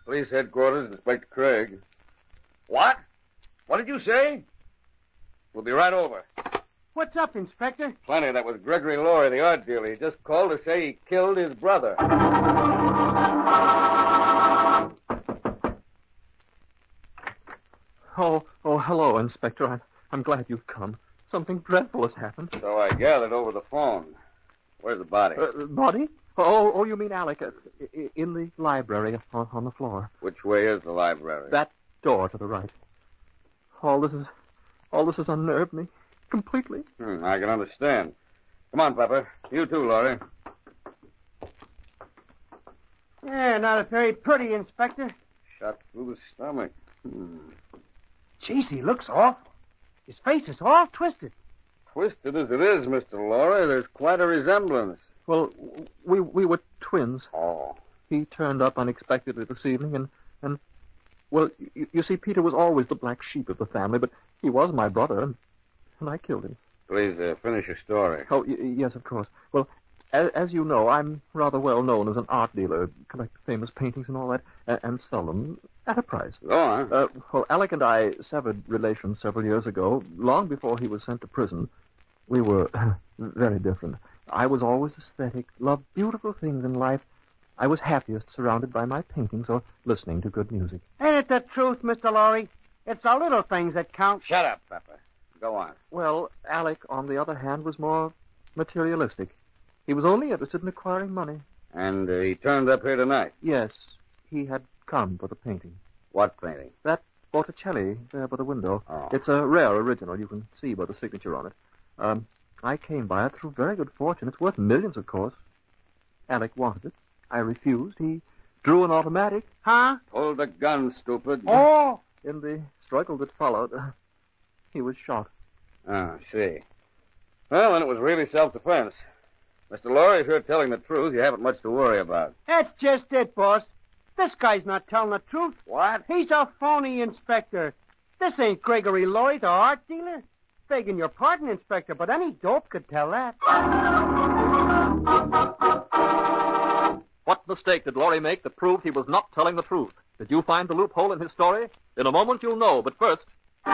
Police headquarters, Inspector Craig. What? What did you say? We'll be right over. What's up, Inspector? Plenty. That was Gregory Laurie, the art dealer. He just called to say he killed his brother. Oh, hello, Inspector. I'm glad you've come. Something dreadful has happened. So I gathered over the phone. Where's the body? Body? Oh, you mean Alec? In the library on the floor. Which way is the library? That door to the right. All this has unnerved me completely. I can understand. Come on, Pepper. You too, Laurie. Yeah, not a very pretty, Inspector. Shot through the stomach. Jeez, he looks awful. His face is all twisted. Twisted as it is, Mr. Laurie, there's quite a resemblance. Well, we were twins. Oh. He turned up unexpectedly this evening, and well, you see, Peter was always the black sheep of the family, but he was my brother, and I killed him. Please finish your story. Oh, yes, of course. Well, as you know, I'm rather well known as an art dealer, collect famous paintings and all that, and sell them at a price. Go on. Well, Alec and I severed relations several years ago, long before he was sent to prison. We were very different. I was always aesthetic, loved beautiful things in life. I was happiest surrounded by my paintings or listening to good music. Ain't it the truth, Mr. Laurie? It's the little things that count. Shut up, Pepper. Go on. Well, Alec, on the other hand, was more materialistic. He was only interested in acquiring money. And he turned up here tonight? Yes, he had come for the painting. What painting? That Botticelli there by the window. Oh. It's a rare original. You can see by the signature on it. I came by it through very good fortune. It's worth millions, of course. Alec wanted it. I refused. He drew an automatic. Huh? Hold the gun, stupid. Oh! In the struggle that followed, he was shot. Ah, see. Well, then it was really self-defense. Mr. Laurie, if you're telling the truth, you haven't much to worry about. That's just it, boss. This guy's not telling the truth. What? He's a phony, Inspector. This ain't Gregory Laurie, the art dealer. Begging your pardon, Inspector, but any dope could tell that. What mistake did Laurie make that proved he was not telling the truth? Did you find the loophole in his story? In a moment you'll know, but first,